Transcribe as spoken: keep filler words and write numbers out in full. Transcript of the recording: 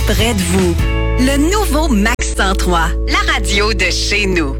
près de vous. Le nouveau Max cent trois, la radio de chez nous.